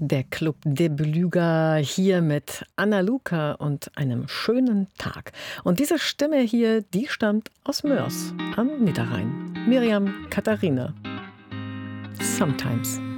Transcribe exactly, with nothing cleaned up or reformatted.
Der Club de Beluga hier mit Anna Luca und einem schönen Tag. Und diese Stimme hier, die stammt aus Moers am Niederrhein. Miriam Katharina. Sometimes.